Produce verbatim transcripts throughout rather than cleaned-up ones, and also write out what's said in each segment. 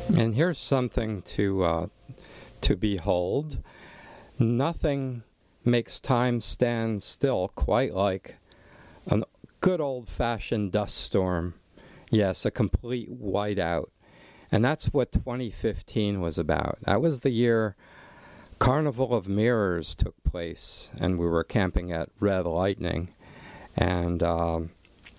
And here's something to uh, to behold. Nothing makes time stand still quite like a good old-fashioned dust storm. Yes, a complete whiteout. And that's what twenty fifteen was about. That was the year Carnival of Mirrors took place, and we were camping at Red Lightning. And um,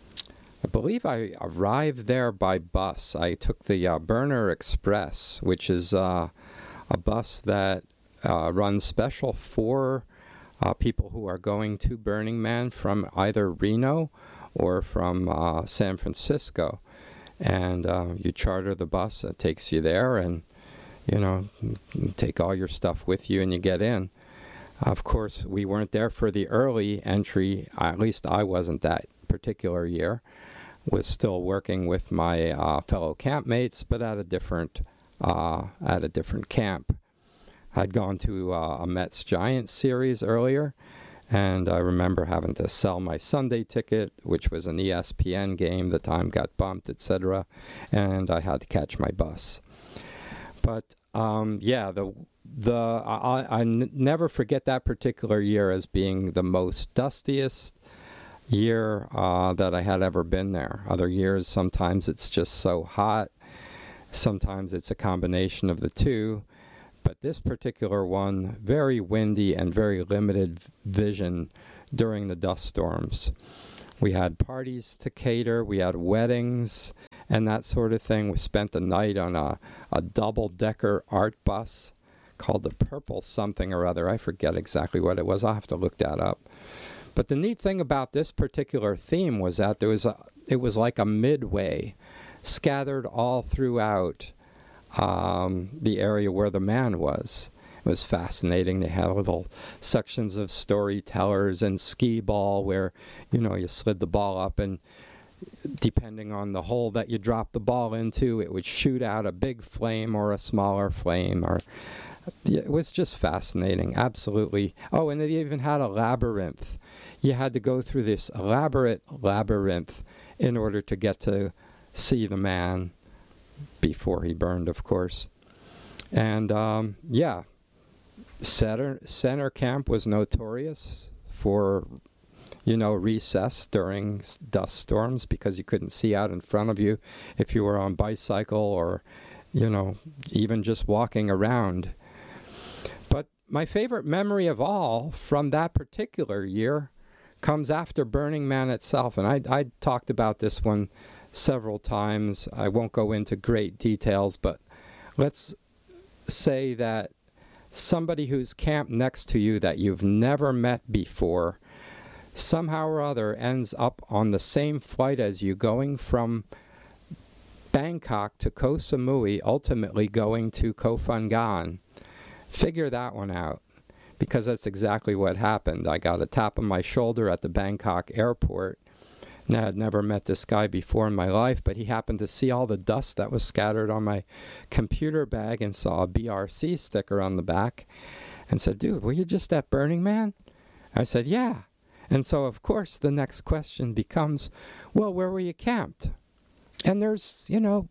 I believe I arrived there by bus. I took the uh, Burner Express, which is uh, a bus that uh, runs special for uh, people who are going to Burning Man from either Reno or from uh, San Francisco. And uh, you charter the bus that takes you there, and you know, you take all your stuff with you and you get in. Of course, we weren't there for the early entry. At least I wasn't that particular year. Was still working with my uh, fellow campmates, but at a different uh, at a different camp. I'd gone to uh, a Mets Giants series earlier, and I remember having to sell my Sunday ticket, which was an E S P N game. The time got bumped, et cetera, and I had to catch my bus. But um, yeah, the the I, I n- never forget that particular year as being the most dustiest year uh, that I had ever been there. Other years, sometimes it's just so hot. Sometimes it's a combination of the two. But this particular one, very windy and very limited vision during the dust storms. We had parties to cater, we had weddings and that sort of thing. We spent the night on a, a double-decker art bus called the Purple something or other. I forget exactly what it was. I'll have to look that up. But the neat thing about this particular theme was that there was a, it was like a midway scattered all throughout Um, the area where the man was. It was fascinating. They had little sections of storytellers and skee ball where, you know, you slid the ball up and depending on the hole that you dropped the ball into, it would shoot out a big flame or a smaller flame. Or it was just fascinating. Absolutely. Oh, and they even had a labyrinth. You had to go through this elaborate labyrinth in order to get to see the man before he burned, of course. And um, yeah, center, center camp was notorious for, you know, recess during dust storms because you couldn't see out in front of you if you were on bicycle or, you know, even just walking around. But my favorite memory of all from that particular year comes after Burning Man itself. And I, I talked about this one several times. I won't go into great details, but let's say that somebody who's camped next to you that you've never met before somehow or other ends up on the same flight as you going from Bangkok to Koh Samui, ultimately going to Koh Phangan. Figure that one out, because that's exactly what happened. I got a tap on my shoulder at the Bangkok airport. And I had never met this guy before in my life, but he happened to see all the dust that was scattered on my computer bag and saw a B R C sticker on the back and said, "Dude, were you just at Burning Man?" I said, "Yeah." And so, of course, the next question becomes, well, where were you camped? And there's, you know,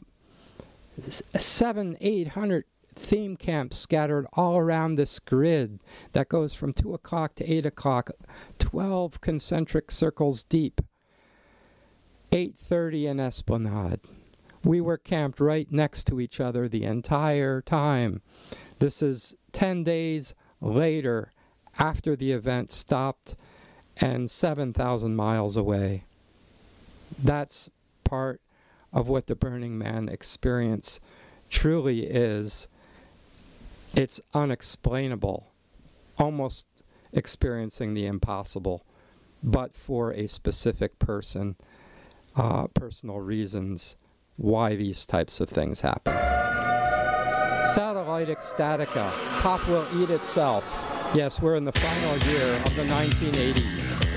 seven, eight hundred theme camps scattered all around this grid that goes from two o'clock to eight o'clock, twelve concentric circles deep. eight thirty in Esplanade. We were camped right next to each other the entire time. This is ten days later after the event stopped and seven thousand miles away. That's part of what the Burning Man experience truly is. It's unexplainable, almost experiencing the impossible, but for a specific person. Uh, personal reasons why these types of things happen. Satellite Ecstatica. Pop will eat itself. Yes, we're in the final year of the nineteen eighties.